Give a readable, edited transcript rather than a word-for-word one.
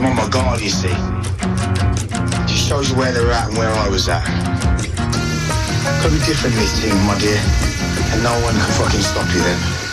I'm on my guard, you see. Just shows you where they're at and where I was at. Could be different in this team, my dear. And no one can fucking stop you then.